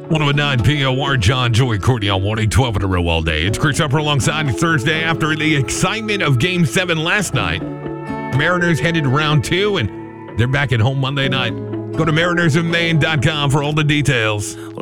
109 POR, John, Joey, Courtney on 1-8-12 in a row all day. It's Chris Upper alongside you Thursday after the excitement of Game 7 last night. Mariners headed to round 2, and they're back at home Monday night. Go to marinersofmaine.com for all the details.